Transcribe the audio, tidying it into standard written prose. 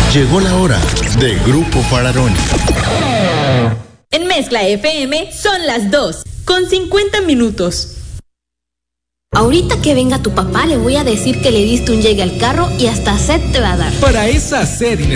Llegó la hora de Grupo Fararoni. En Mezcla FM son las 2:50. Ahorita que venga tu papá le voy a decir que le diste un llegue al carro y hasta sed te va a dar. Para esa sed